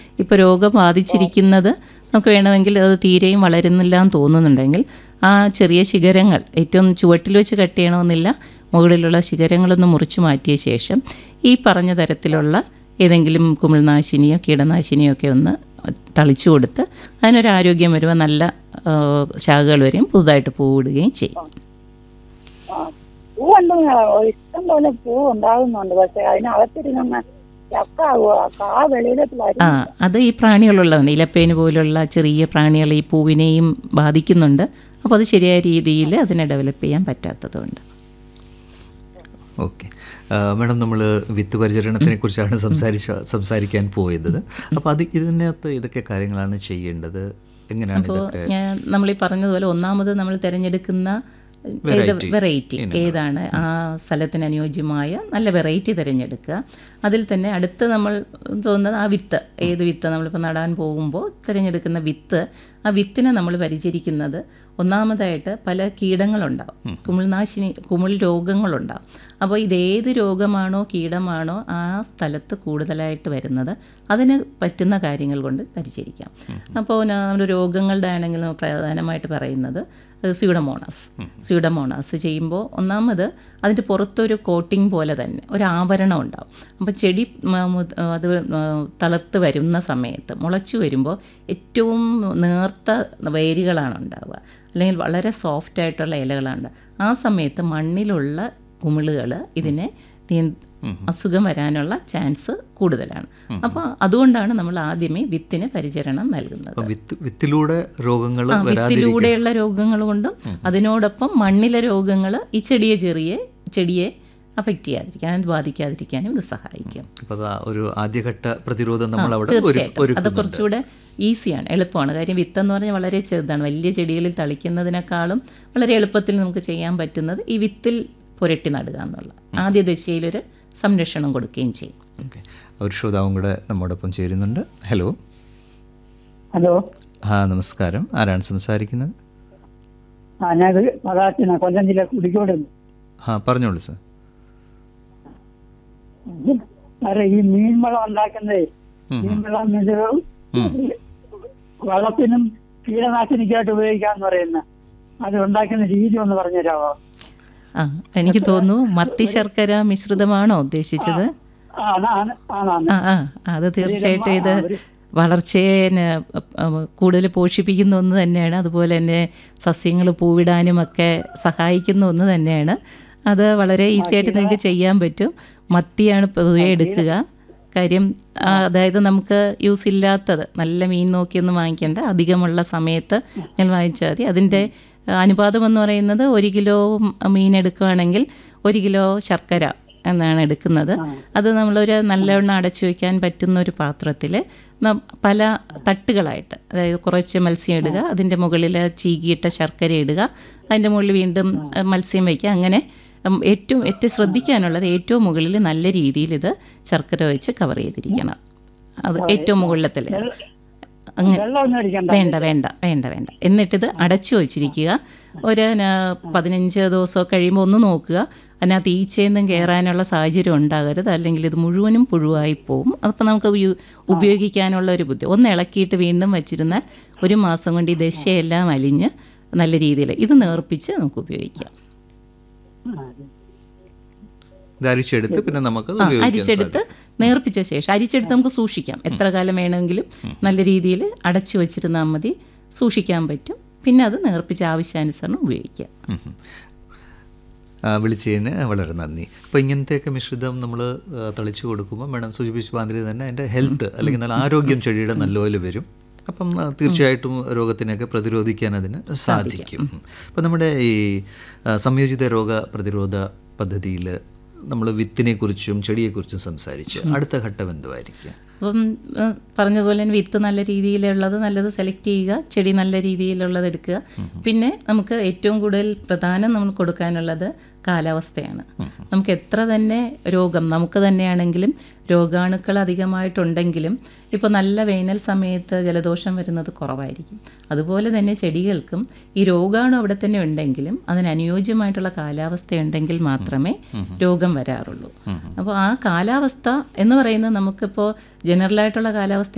ഇപ്പോൾ രോഗം ബാധിച്ചിരിക്കുന്നത് നമുക്ക് വേണമെങ്കിൽ അത് തീരെയും വളരുന്നില്ല എന്ന് തോന്നുന്നുണ്ടെങ്കിൽ ആ ചെറിയ ശിഖരങ്ങൾ ഏറ്റവും ചുവട്ടിൽ വെച്ച് കട്ട് ചെയ്യണമെന്നില്ല, മുകളിലുള്ള ശിഖരങ്ങളൊന്ന് മുറിച്ച് മാറ്റിയ ശേഷം ഈ പറഞ്ഞ തരത്തിലുള്ള ഏതെങ്കിലും കുമിൾനാശിനിയോ കീടനാശിനിയോ ഒക്കെ ഒന്ന് തളിച്ചു കൊടുത്ത് അതിനൊരു ആരോഗ്യം വരുമ്പോൾ നല്ല ശാഖകൾ വരെയും പുതുതായിട്ട് പൂവിടുകയും ചെയ്യും. പൂവുണ്ട്, ഇഷ്ടം പോലെ പൂ ഉണ്ടാകുന്നുണ്ട്. പക്ഷെ അതിനകത്തിരുന്ന അത് ഈ പ്രാണികളുള്ളതാണ്. ഇലപ്പേന് പോലുള്ള ചെറിയ പ്രാണികൾ ഈ പൂവിനെയും ബാധിക്കുന്നുണ്ട്. അപ്പോൾ അത് ശരിയായ രീതിയിൽ അതിനെ ഡെവലപ്പ് ചെയ്യാൻ പറ്റാത്തതുകൊണ്ട്. ഓക്കെ മാഡം, നമ്മൾ വിത്ത് പരിചരണത്തിനെ കുറിച്ചാണ് സംസാരിക്കാൻ പോയത്. അപ്പോൾ ഇതിനകത്ത് ഇതൊക്കെ കാര്യങ്ങളാണ് ചെയ്യേണ്ടത്, എങ്ങനെയാണ് ഇതൊക്കെ? നമ്മൾ ഈ പറഞ്ഞതുപോലെ ഒന്നാമത് നമ്മൾ തിരഞ്ഞെടുക്കുന്ന വെറൈറ്റി ഏതാണ്, ആ സ്ഥലത്തിന് അനുയോജ്യമായ നല്ല വെറൈറ്റി തിരഞ്ഞെടുക്കുക. അതിൽ തന്നെ അടുത്ത് നമ്മൾ തോന്നുന്നത് ആ വിത്ത്, ഏത് വിത്ത് നമ്മളിപ്പോൾ നടാൻ പോകുമ്പോൾ തിരഞ്ഞെടുക്കുന്ന വിത്ത്, ആ വിത്തിനെ നമ്മൾ പരിചരിക്കുന്നത് ഒന്നാമതായിട്ട് പല കീടങ്ങളുണ്ടാവും, കുമിൾ രോഗങ്ങളുണ്ടാവും. അപ്പോൾ ഇതേത് രോഗമാണോ കീടമാണോ ആ സ്ഥലത്ത് കൂടുതലായിട്ട് വരുന്നത് അതിന് പറ്റുന്ന കാര്യങ്ങൾ കൊണ്ട് പരിചരിക്കാം. അപ്പോൾ നമ്മുടെ രോഗങ്ങളുടെ ആണെങ്കിൽ പ്രധാനമായിട്ട് പറയുന്നത് സ്യൂഡോമോണാസ് ചെയ്യുമ്പോൾ ഒന്നാമത് അതിൻ്റെ പുറത്തൊരു കോട്ടിംഗ് പോലെ തന്നെ ഒരു ആവരണം ഉണ്ടാവും. അപ്പോൾ ചെടി അത് തളർത്ത് വരുന്ന സമയത്ത് മുളച്ചു വരുമ്പോൾ ഏറ്റവും നേർത്ത വേരുകളാണ് ഉണ്ടാവുക, അല്ലെങ്കിൽ വളരെ സോഫ്റ്റായിട്ടുള്ള ഇലകളാണ്. ആ സമയത്ത് മണ്ണിലുള്ള കുമിളുകൾ ഇതിനെ അസുഖം വരാനുള്ള ചാൻസ് കൂടുതലാണ്. അപ്പോൾ അതുകൊണ്ടാണ് നമ്മൾ ആദ്യമേ വിത്തിന് പരിചരണം നൽകുന്നത്. വിത്തിലൂടെയുള്ള രോഗങ്ങൾ കൊണ്ടും അതിനോടൊപ്പം മണ്ണിലെ രോഗങ്ങൾ ഈ ചെടിയെ അഫക്റ്റ് ചെയ്യാതിരിക്കാനും ബാധിക്കാതിരിക്കാനും ഇത് സഹായിക്കും. ഒരു ആദ്യഘട്ട പ്രതിരോധം നമ്മൾ അവിടെ തീർച്ചയായിട്ടും അത് കുറച്ചുകൂടെ ഈസിയാണ്, എളുപ്പമാണ്. കാര്യം വിത്തെന്ന് പറഞ്ഞാൽ വളരെ ചെറുതാണ്. വലിയ ചെടികളിൽ തളിക്കുന്നതിനേക്കാളും വളരെ എളുപ്പത്തിൽ നമുക്ക് ചെയ്യാൻ പറ്റുന്നത് ഈ വിത്തിൽ പുരട്ടി നടുക എന്നുള്ള ആദ്യ ദശയിലൊരു സംരക്ഷണം കൊടുക്കുകയും ചെയ്യും. ഒരു ശ്രോതാവും കൂടെ നമ്മോടൊപ്പം ചേരുന്നുണ്ട്. ഹലോ. നമസ്കാരം, ആരാണ് സംസാരിക്കുന്നത്? കൊല്ലം ജില്ല കുടിക്കോട്. പറഞ്ഞോളൂ സാർ. ഈ മീൻവളം ഉണ്ടാക്കുന്നതേ, മീൻവളം വളത്തിനും കീടനാശിനിക്കായിട്ട് ഉപയോഗിക്കാന്ന് പറയുന്ന അത് ഉണ്ടാക്കുന്ന രീതി ഒന്ന് പറഞ്ഞുതരാമോ? എനിക്ക് തോന്നുന്നു മത്തി ശർക്കര മിശ്രിതമാണോ ഉദ്ദേശിച്ചത്? അത് തീർച്ചയായിട്ടും ഇത് വളർച്ചയെ കൂടുതൽ പോഷിപ്പിക്കുന്ന ഒന്ന് തന്നെയാണ്. അതുപോലെ തന്നെ സസ്യങ്ങൾ പൂവിടാനും ഒക്കെ സഹായിക്കുന്ന ഒന്ന് തന്നെയാണ്. അത് വളരെ ഈസി ആയിട്ട് നിങ്ങൾക്ക് ചെയ്യാൻ പറ്റും. മത്തിയാണ് പൊതുവെ എടുക്കുക. കാര്യം അതായത് നമുക്ക് യൂസ് ഇല്ലാത്തത് നല്ല മീൻ നോക്കിയൊന്നും വാങ്ങിക്കേണ്ട, അധികമുള്ള സമയത്ത് ഞാൻ വാങ്ങിച്ചാൽ മതി. അതിൻ്റെ അനുപാതം എന്ന് പറയുന്നത് 1 കിലോ മീൻ എടുക്കുകയാണെങ്കിൽ 1 കിലോ ശർക്കര എന്നാണ് എടുക്കുന്നത്. അത് നമ്മളൊരു നല്ലവണ്ണം അടച്ചു വയ്ക്കാൻ പറ്റുന്ന ഒരു പാത്രത്തിൽ പല തട്ടുകളായിട്ട്, അതായത് കുറച്ച് മത്സ്യം ഇടുക, അതിൻ്റെ മുകളിൽ ചീകിയിട്ട ശർക്കര ഇടുക, അതിൻ്റെ മുകളിൽ വീണ്ടും മത്സ്യം വയ്ക്കുക. അങ്ങനെ ഏറ്റവും ശ്രദ്ധിക്കാനുള്ളത് ഏറ്റവും മുകളിൽ നല്ല രീതിയിൽ ഇത് ശർക്കര വെച്ച് കവർ ചെയ്തിരിക്കണം. അത് ഏറ്റവും മുകളിലത്തിൽ വേണ്ട. എന്നിട്ടിത് അടച്ചു വച്ചിരിക്കുക. ഒരു 15 ദിവസം കഴിയുമ്പോൾ ഒന്ന് നോക്കുക, അതിനകത്ത് ഈച്ചയൊന്നും കയറാനുള്ള സാഹചര്യം ഉണ്ടാകരുത്, അല്ലെങ്കിൽ ഇത് മുഴുവനും പുഴുവായി പോവും. അപ്പോൾ നമുക്ക് ഉപയോഗിക്കാനുള്ള ഒരു ബുദ്ധി. ഒന്ന് ഇളക്കിയിട്ട് വീണ്ടും വെച്ചിരുന്നാൽ 1 മാസം കൊണ്ട് ഈ ദശയെല്ലാം അലിഞ്ഞ് നല്ല രീതിയിൽ ഇത് നേർപ്പിച്ച് നമുക്ക് ഉപയോഗിക്കാം. അരിച്ചെടുത്ത് നേർപ്പിച്ച ശേഷം അരിച്ചെടുത്ത് നമുക്ക് സൂക്ഷിക്കാം. എത്ര കാലം വേണമെങ്കിലും നല്ല രീതിയിൽ അടച്ചു വച്ചിരുന്നാൽ മതി, സൂക്ഷിക്കാൻ പറ്റും. പിന്നെ അത് നേർപ്പിച്ച ആവശ്യാനുസരണം ഉപയോഗിക്കാം. വിളിച്ചതിന് വളരെ നന്ദി. അപ്പോൾ ഇങ്ങനത്തെയൊക്കെ മിശ്രിതം നമ്മൾ തളിച്ചു കൊടുക്കുമ്പോൾ മേഡം സൂചിപ്പിച്ച മാതിരി തന്നെ അതിൻ്റെ ഹെൽത്ത് അല്ലെങ്കിൽ നല്ല ആരോഗ്യം ചെടിയുടെ നല്ലപോലെ വരും. അപ്പം തീർച്ചയായിട്ടും രോഗത്തിനൊക്കെ പ്രതിരോധിക്കാൻ അതിന് സാധിക്കും. അപ്പം നമ്മുടെ ഈ സംയോജിത രോഗ പ്രതിരോധ പദ്ധതിയിൽ നമ്മൾ വിത്തിനെക്കുറിച്ചും ചെടിയെക്കുറിച്ചും സംസാരിച്ച് അടുത്ത ഘട്ടം എന്തുമായിരിക്കും? അപ്പം പറഞ്ഞതുപോലെ തന്നെ വിത്ത് നല്ല രീതിയിലുള്ളത് നല്ലത് സെലക്ട് ചെയ്യുക, ചെടി നല്ല രീതിയിലുള്ളത് എടുക്കുക. പിന്നെ നമുക്ക് ഏറ്റവും കൂടുതൽ പ്രധാനം നമ്മൾ കൊടുക്കാനുള്ളത് കാലാവസ്ഥയാണ്. നമുക്ക് എത്ര തന്നെ രോഗം നമുക്ക് തന്നെയാണെങ്കിലും രോഗാണുക്കൾ അധികമായിട്ടുണ്ടെങ്കിലും ഇപ്പോൾ നല്ല വേനൽ സമയത്ത് ജലദോഷം വരുന്നത് കുറവായിരിക്കും. അതുപോലെ തന്നെ ചെടികൾക്കും ഈ രോഗാണു അവിടെ തന്നെ ഉണ്ടെങ്കിലും അതിനനുയോജ്യമായിട്ടുള്ള കാലാവസ്ഥ ഉണ്ടെങ്കിൽ മാത്രമേ രോഗം വരാറുള്ളൂ. അപ്പോൾ ആ കാലാവസ്ഥ എന്ന് പറയുന്നത് നമുക്കിപ്പോൾ ജനറലായിട്ടുള്ള കാലാവസ്ഥ